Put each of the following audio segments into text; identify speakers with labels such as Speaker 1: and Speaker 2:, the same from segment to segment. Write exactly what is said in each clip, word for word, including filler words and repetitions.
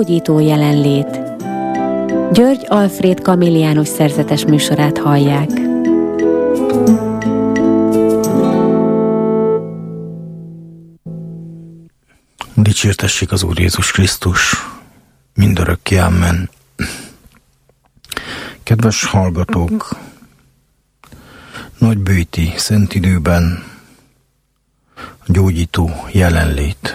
Speaker 1: gyógyító jelenlét. György Alfréd Kamilliánus szerzetes műsorát hallják.
Speaker 2: Dicsértessék az Úr Jézus Krisztus, mindörökké amen. Kedves hallgatók, nagybőti szent időben a gyógyító jelenlét.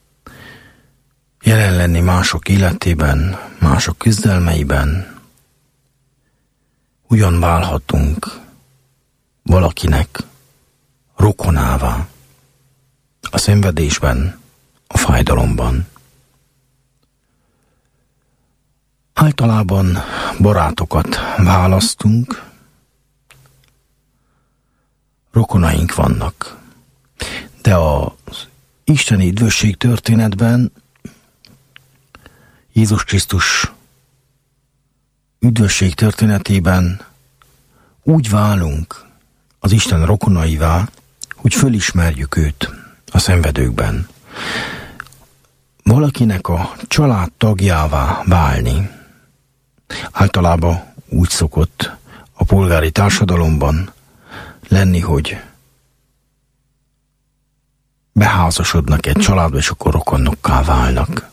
Speaker 2: Jelen lenni mások életében, mások küzdelmeiben. Ugyan válhatunk valakinek rokonává a szenvedésben, a fájdalomban. Általában barátokat választunk, rokonaink vannak, de az isteni üdvösség történetben Jézus Krisztus üdvösség történetében úgy válunk az Isten rokonaivá, hogy fölismerjük őt a szenvedőkben. Valakinek a család tagjává válni általában úgy szokott a polgári társadalomban lenni, hogy beházasodnak egy családba, és akkor rokonokká válnak.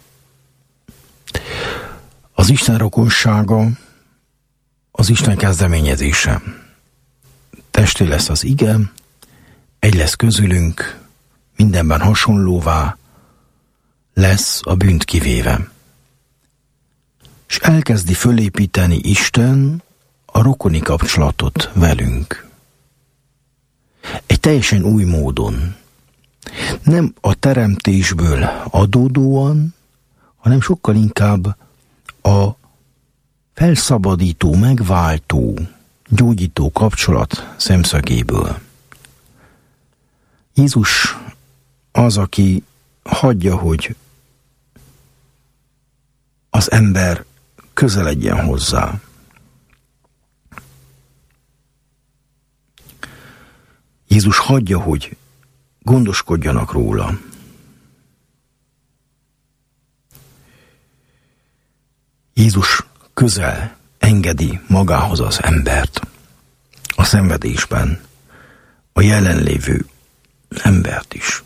Speaker 2: Az Isten rokonsága az Isten kezdeményezése. Testé lesz az ige, egy lesz közülünk, mindenben hasonlóvá lesz a bűnt kivéve. És elkezdi fölépíteni Isten a rokoni kapcsolatot velünk. Egy teljesen új módon. Nem a teremtésből adódóan, hanem sokkal inkább a felszabadító, megváltó, gyógyító kapcsolat szemszögéből. Jézus az, aki hagyja, hogy az ember közeledjen hozzá. Jézus hagyja, hogy gondoskodjanak róla. Jézus közel engedi magához az embert, a szenvedésben, a jelenlévő embert is.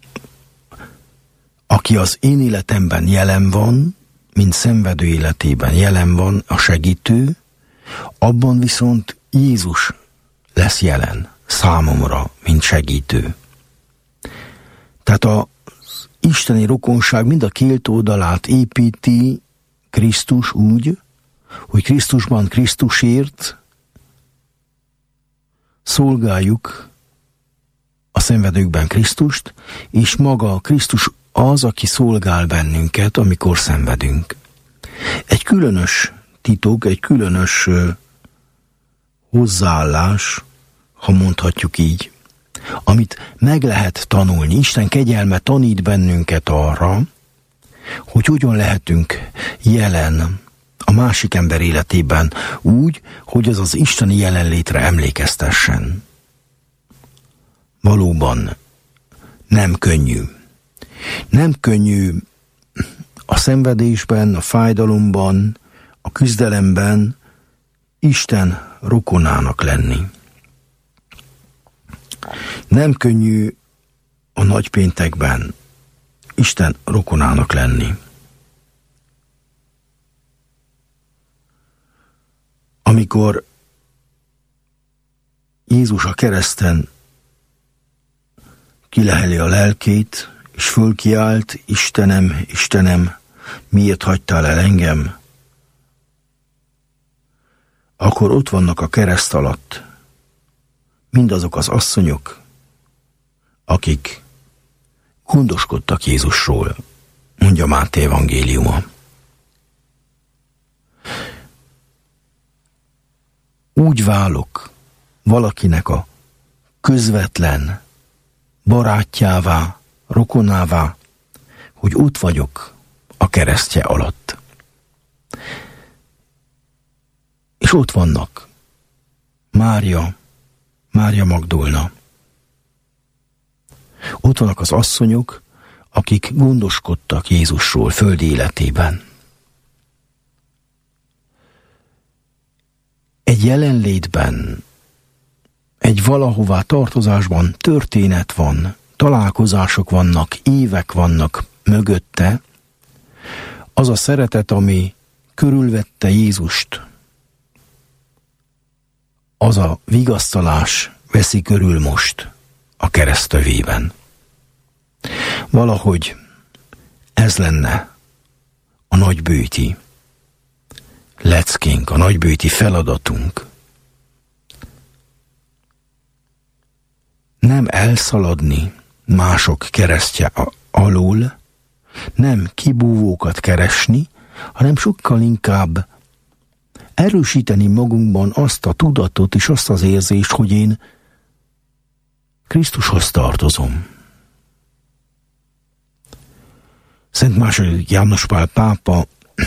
Speaker 2: Aki az én életemben jelen van, mint szenvedő életében jelen van, a segítő, abban viszont Jézus lesz jelen számomra, mint segítő. Tehát az isteni rokonság mind a két oldalát építi Krisztus úgy, hogy Krisztusban Krisztusért szolgáljuk a szenvedőkben Krisztust, és maga Krisztus az, aki szolgál bennünket, amikor szenvedünk. Egy különös titok, egy különös uh, hozzáállás, ha mondhatjuk így, amit meg lehet tanulni. Isten kegyelme tanít bennünket arra, hogy hogyan lehetünk jelen a másik ember életében úgy, hogy az az isteni jelenlétre emlékeztessen. Valóban nem könnyű. Nem könnyű a szenvedésben, a fájdalomban, a küzdelemben Isten rokonának lenni. Nem könnyű a nagypéntekben Isten rokonának lenni. Amikor Jézus a kereszten kileheli a lelkét, és fölkiált: Istenem, Istenem, miért hagytál el engem? Akkor ott vannak a kereszt alatt mindazok az asszonyok, akik gondoskodtak Jézusról, mondja Máté evangéliuma. Úgy válok valakinek a közvetlen barátjává, rokonává, hogy ott vagyok a keresztje alatt. És ott vannak Mária, Mária Magdolna. Ott vannak az asszonyok, akik gondoskodtak Jézusról földi életében. egy jelenlétben, egy valahová tartozásban történet van, találkozások vannak, évek vannak mögötte, az a szeretet, ami körülvette Jézust, az a vigasztalás veszi körül most a keresztövében. Valahogy ez lenne a nagybőti leckénk, a nagybőti feladatunk. Nem elszaladni mások keresztje alól, nem kibúvókat keresni, hanem sokkal inkább erősíteni magunkban azt a tudatot és azt az érzést, hogy én Krisztushoz tartozom. Szent második János Pál pápa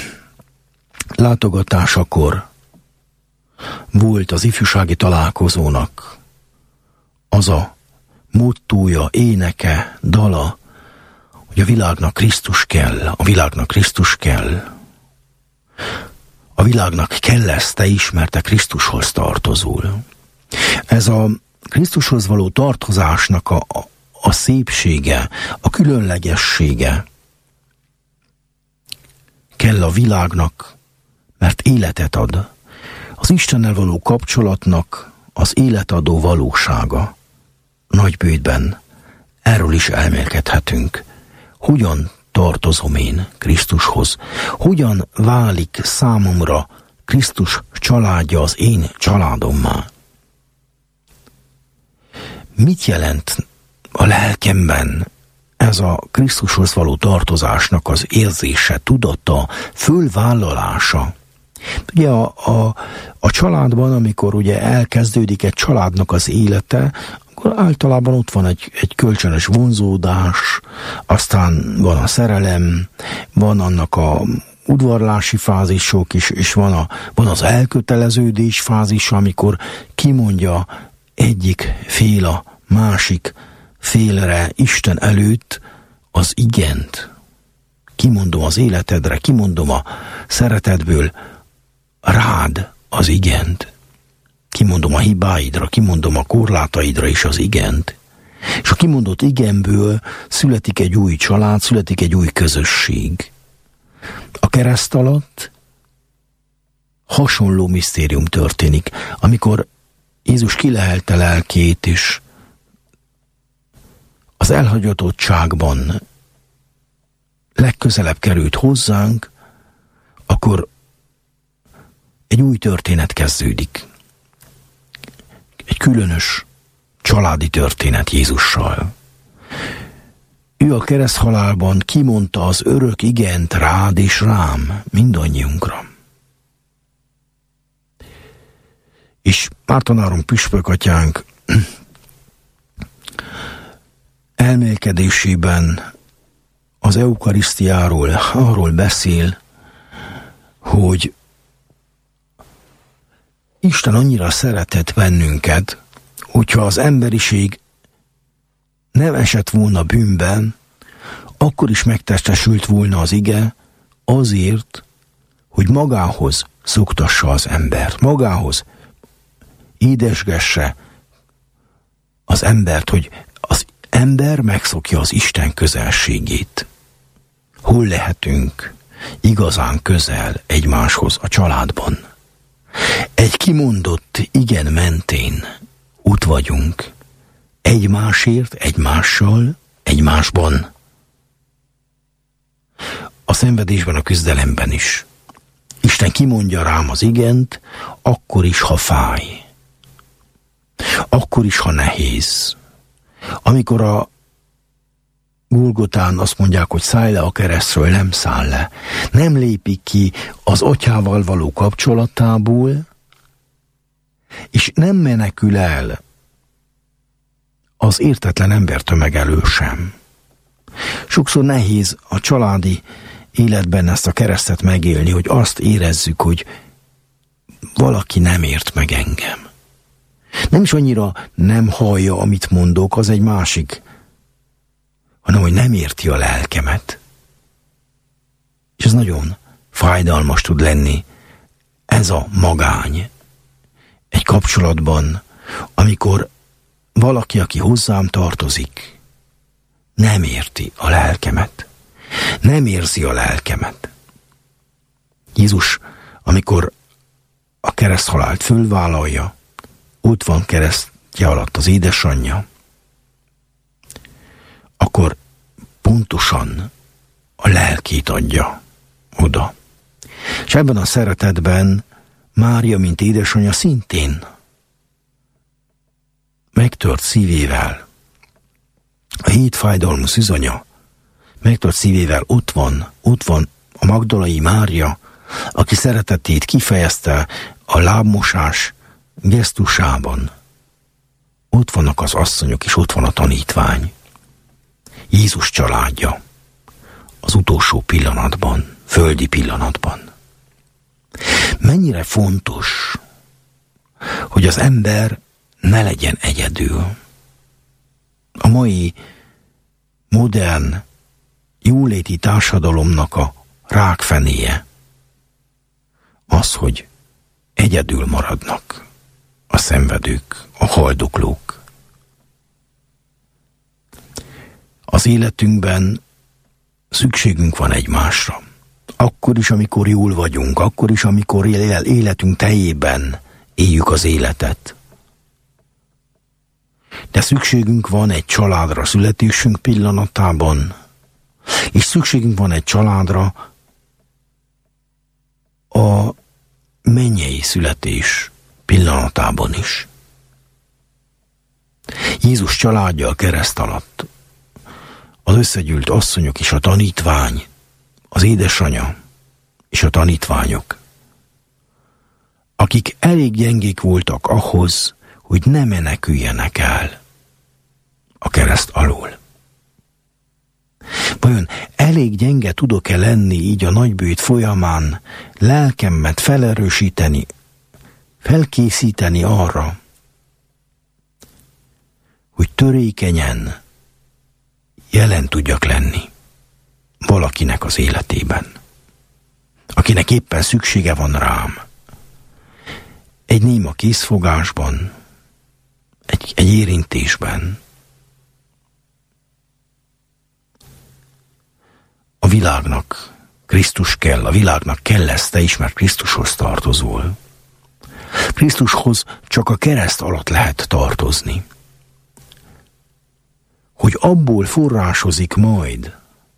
Speaker 2: látogatásakor volt az ifjúsági találkozónak az a mottója, éneke, dala, hogy a világnak Krisztus kell, a világnak Krisztus kell. A világnak kell lesz te is, mert te Krisztushoz tartozol. Ez a Krisztushoz való tartozásnak a, a, a szépsége, a különlegessége kell a világnak, mert életet ad. Az Istennel való kapcsolatnak az életadó valósága. Nagybőtben erről is elmélkedhetünk. Hogyan tartozom én Krisztushoz? Hogyan válik számomra Krisztus családja az én családommá? Mit jelent a lelkemben ez a Krisztushoz való tartozásnak az érzése, tudata, fölvállalása? Ugye a, a, a családban, amikor ugye elkezdődik egy családnak az élete, akkor általában ott van egy, egy kölcsönös vonzódás, aztán van a szerelem, van annak a udvarlási fázisok is, és van, a, van az elköteleződés fázisa, amikor kimondja egyik fél a másik félre Isten előtt az igent. Kimondom az életedre, kimondom a szeretetből rád az igent. Kimondom a hibáidra, kimondom a korlátaidra is az igent. És a kimondott igenből születik egy új család, születik egy új közösség. A kereszt alatt hasonló misztérium történik, amikor Jézus kilehelte lelkét, és az elhagyatottságban legközelebb került hozzánk, akkor egy új történet kezdődik. Egy különös családi történet Jézussal. Ő a kereszthalálban kimondta az örök igent rád és rám, mindannyiunkra. És Mártonáron püspök atyánk elmélkedésében az eukarisztiáról arról beszél, hogy Isten annyira szeretett bennünket, hogyha az emberiség nem esett volna bűnben, akkor is megtestesült volna az ige azért, hogy magához szoktassa az embert, magához édesgesse az embert, hogy az ember megszokja az Isten közelségét. Hol lehetünk igazán közel egymáshoz a családban? Egy kimondott igen mentén út vagyunk, egymásért, egymással, egymásban. A szenvedésben, a küzdelemben is. Isten kimondja rám az igent, akkor is, ha fáj. Akkor is, ha nehéz. Amikor a Golgotán azt mondják, hogy szállj le a keresztről, nem száll le. Nem lépik ki az atyával való kapcsolatából, és nem menekül el az értetlen embertömeg elől sem. Sokszor nehéz a családi életben ezt a keresztet megélni, hogy azt érezzük, hogy valaki nem ért meg engem. Nem is annyira nem hallja, amit mondok, az egy másik, hanem hogy nem érti a lelkemet. És ez nagyon fájdalmas tud lenni, ez a magány. kapcsolatban, amikor valaki, aki hozzám tartozik, nem érti a lelkemet, nem érzi a lelkemet. Jézus, amikor a kereszthalált fölvállalja, ott van keresztje alatt az édesanyja, akkor pontosan a lelkét adja oda. És ebben a szeretetben Mária, mint édesanyja, szintén megtört szívével, a hét fájdalmú szűzanya megtört szívével ott van, ott van a magdalai Mária, aki szeretetét kifejezte a lábmosás gesztusában. Ott vannak az asszonyok, és ott van a tanítvány. Jézus családja az utolsó pillanatban, földi pillanatban. Mennyire fontos, hogy az ember ne legyen egyedül. A mai modern jóléti társadalomnak a rákfenéje az, hogy egyedül maradnak a szenvedők, a haldoklók. Az életünkben szükségünk van egymásra. Akkor is, amikor jól vagyunk, akkor is, amikor életünk teljében éljük az életet. De szükségünk van egy családra születésünk pillanatában, és szükségünk van egy családra a mennyei születés pillanatában is. Jézus családja a kereszt alatt, az összegyűlt asszonyok és a tanítvány, az édesanya és a tanítványok, akik elég gyengék voltak ahhoz, hogy ne meneküljenek el a kereszt alól. Vajon elég gyenge tudok-e lenni így a nagybőjt folyamán, lelkemet felerősíteni, felkészíteni arra, hogy törékenyen jelen tudjak lenni valakinek az életében, akinek éppen szüksége van rám. Egy néma készfogásban, egy, egy érintésben. A világnak Krisztus kell, a világnak kell lesz, te is, mert Krisztushoz tartozol. Krisztushoz csak a kereszt alatt lehet tartozni. Hogy abból forrásozik majd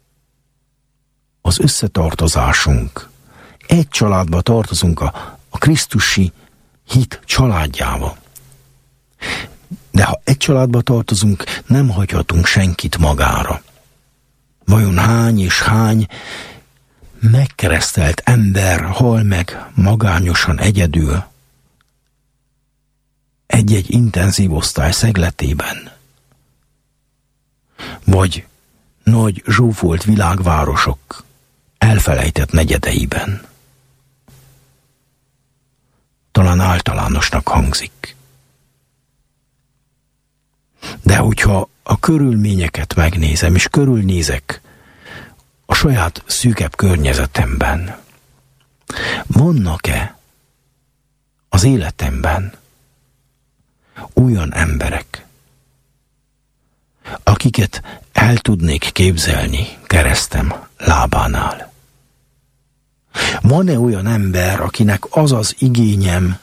Speaker 2: az összetartozásunk. Egy családba tartozunk a, a krisztusi hit családjába. De ha egy családba tartozunk, nem hagyhatunk senkit magára. Vajon hány és hány megkeresztelt ember hal meg magányosan egyedül egy-egy intenzív osztály szegletében? Vagy nagy zsúfolt világvárosok elfelejtett negyedeiben? Talán általánosnak hangzik. De hogyha a körülményeket megnézem, és körülnézek a saját szűkebb környezetemben, vannak-e az életemben olyan emberek, akiket el tudnék képzelni keresztem lábánál? Van-e olyan ember, akinek az az igényem,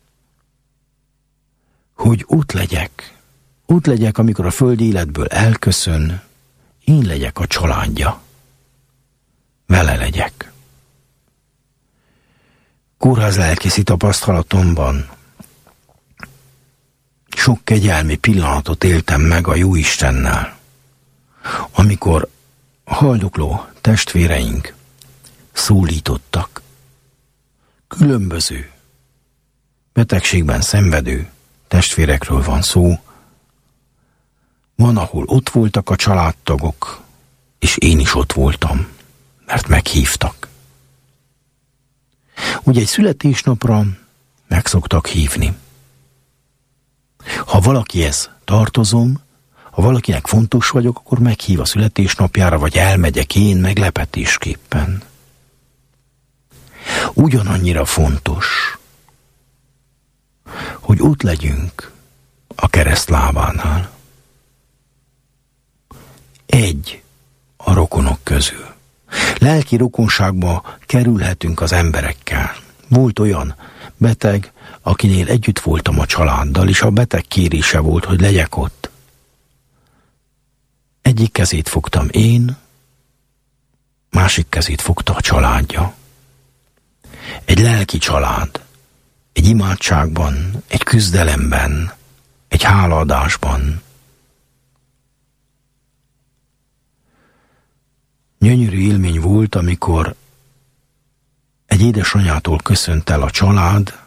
Speaker 2: hogy ott legyek, ott legyek, amikor a földi életből elköszön, én legyek a családja, vele legyek. Kórházlelkészi tapasztalatomban sok kegyelmi pillanatot éltem meg a Jóistennel, amikor haldokló testvéreink szólítottak. Különböző betegségben szenvedő testvérekről van szó. Van, ahol ott voltak a családtagok, és én is ott voltam, mert meghívtak. Ugye egy születésnapra meg szoktak hívni. Ha valakihez tartozom, ha valakinek fontos vagyok, akkor meghív a születésnapjára, vagy elmegyek én meglepetésképpen. Ugyanannyira fontos, hogy ott legyünk a kereszt lábánál. Egy a rokonok közül. Lelki rokonságba kerülhetünk az emberekkel. Volt olyan beteg, akinél együtt voltam a családdal, és a beteg kérése volt, hogy legyek ott. Egyik kezét fogtam én, másik kezét fogta a családja. Egy lelki család, egy imádságban, egy küzdelemben, egy hálaadásban. Gyönyörű élmény volt, amikor egy édesanyától köszönt el a család,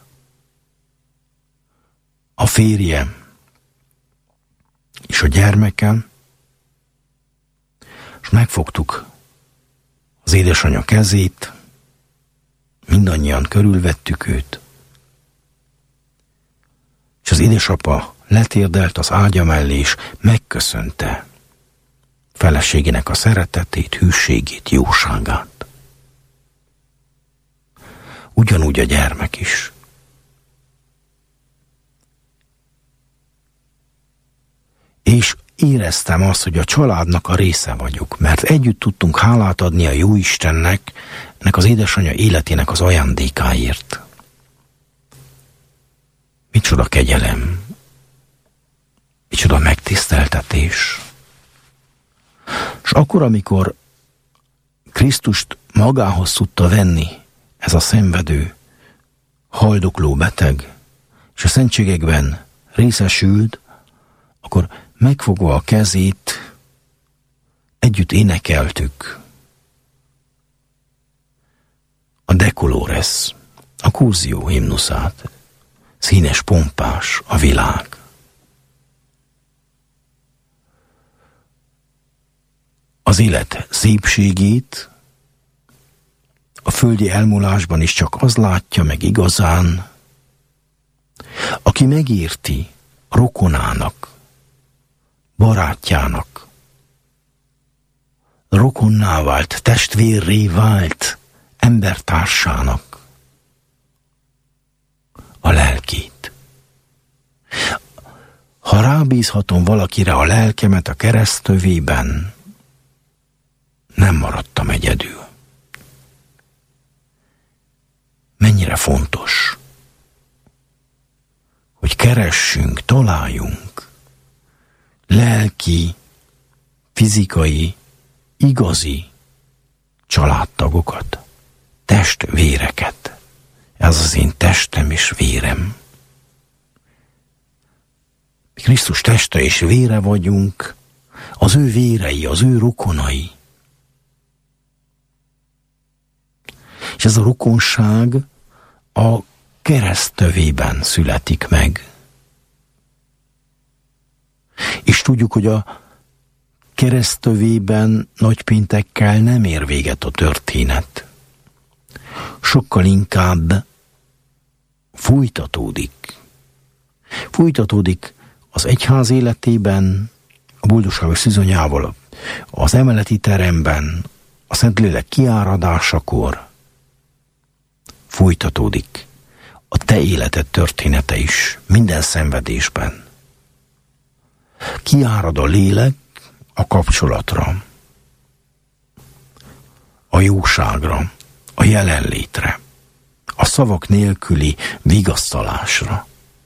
Speaker 2: a férje és a gyermekem, és megfogtuk az édesanyja kezét, mindannyian körülvettük őt, és az édesapa letérdelt az ágya mellé, és megköszönte feleségének a szeretetét, hűségét, jóságát. Ugyanúgy a gyermek is. És éreztem azt, hogy a családnak a része vagyok, mert együtt tudtunk hálát adni a Jóistennek, ennek az édesanyja életének az ajándékáért. Micsoda kegyelem, micsoda megtiszteltetés. És akkor, amikor Krisztust magához tudta venni ez a szenvedő, haldokló beteg, és a szentségekben részesült, akkor megfogva a kezét, együtt énekeltük a De Colores, a Curcio himnuszát. Színes, pompás a világ. Az élet szépségét a földi elmúlásban is csak az látja meg igazán, aki megérti rokonának, barátjának, rokonná vált, testvérré vált embertársának a lelkét. Ha rábízhatom valakire a lelkemet a keresztövében, nem maradtam egyedül. Mennyire fontos, hogy keressünk, találjunk lelki, fizikai, igazi családtagokat, testvéreket. Ez az én testem és vérem. Krisztus teste és vére vagyunk, az ő vérei, az ő rokonai. És ez a rokonság a keresztövében születik meg. És tudjuk, hogy a keresztövében nagypéntekkel nem ér véget a történet. Sokkal inkább folytatódik. Folytatódik az egyház életében, a boldogságos szűzanyával, az emeleti teremben, a Szentlélek kiáradásakor. Folytatódik a te életed története is, minden szenvedésben. Kiárad a lélek a kapcsolatra, a jóságra, a jelenlétre, a szavak nélküli vigasztalásra.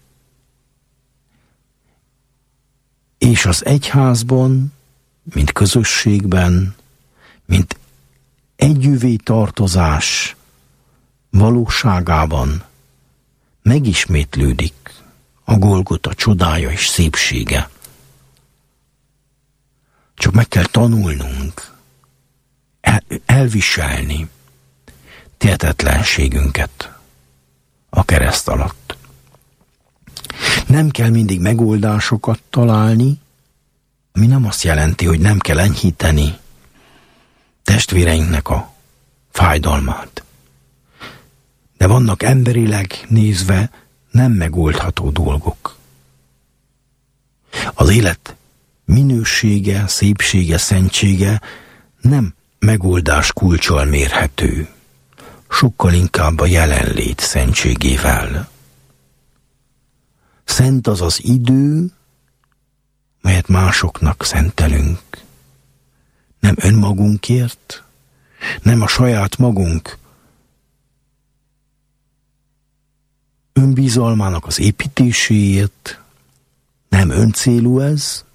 Speaker 2: És az egyházban, mint közösségben, mint együvé tartozás valóságában megismétlődik a Golgota csodája és szépsége. Csak meg kell tanulnunk el, elviselni tehetetlenségünket a kereszt alatt. Nem kell mindig megoldásokat találni, ami nem azt jelenti, hogy nem kell enyhíteni testvéreinknek a fájdalmát. De vannak emberileg nézve nem megoldható dolgok. Az élet minősége, szépsége, szentsége nem megoldás kulccsal mérhető, sokkal inkább a jelenlét szentségével. Szent az az idő, melyet másoknak szentelünk. Nem önmagunkért, nem a saját magunk önbizalmának az építéséért, nem öncélú ez,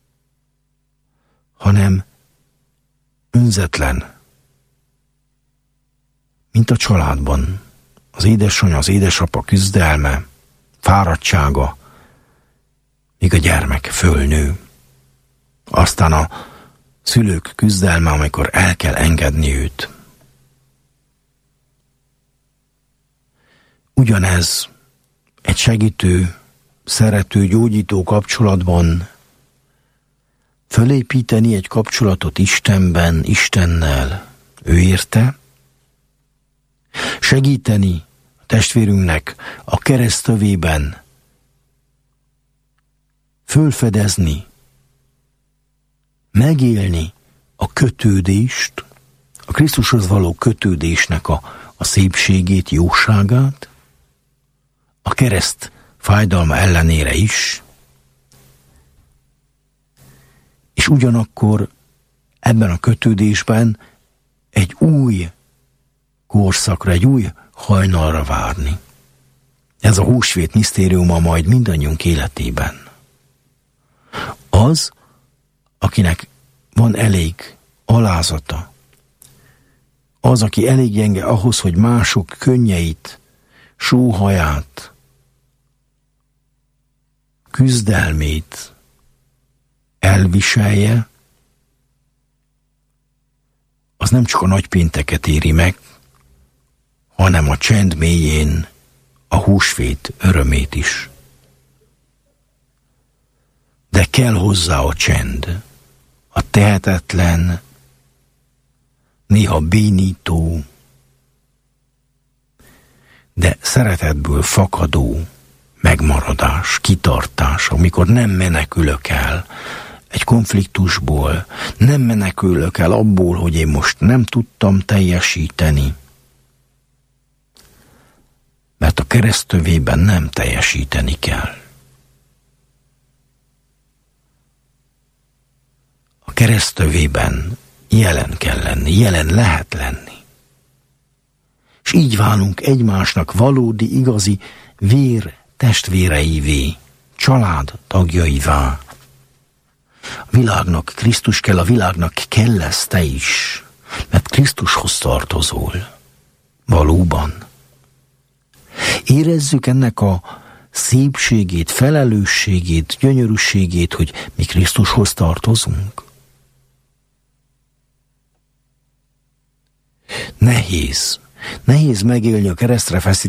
Speaker 2: hanem önzetlen, mint a családban. Az édesanyja, az édesapa küzdelme, fáradtsága, míg a gyermek fölnő. Aztán a szülők küzdelme, amikor el kell engedni őt. Ugyanez egy segítő, szerető, gyógyító kapcsolatban fölépíteni egy kapcsolatot Istenben, Istennel, ő érte, segíteni a testvérünknek a keresztövében, fölfedezni, megélni a kötődést, a Krisztushoz való kötődésnek a, a szépségét, jóságát, a kereszt fájdalma ellenére is, és ugyanakkor ebben a kötődésben egy új korszakra, egy új hajnalra várni. Ez a húsvét misztériuma majd mindannyiunk életében. Az, akinek van elég alázata, az, aki elég gyenge ahhoz, hogy mások könnyeit, sóhaját, küzdelmét elviselje, az nem csak a nagypénteket éri meg, hanem a csend mélyén a húsvét örömét is. De kell hozzá a csend, a tehetetlen, néha bénító, de szeretetből fakadó megmaradás, kitartás, amikor nem menekülök el egy konfliktusból, nem menekülök el abból, hogy én most nem tudtam teljesíteni, mert a keresztövében nem teljesíteni kell. A keresztövében jelen kell lenni, jelen lehet lenni. És így válunk egymásnak valódi, igazi vér testvéreivé, család tagjaivá. A világnak Krisztus kell, a világnak kell lesz te is, mert Krisztushoz tartozol. Valóban. Érezzük ennek a szépségét, felelősségét, gyönyörűségét, hogy mi Krisztushoz tartozunk. Nehéz. Nehéz megélni a keresztre feszített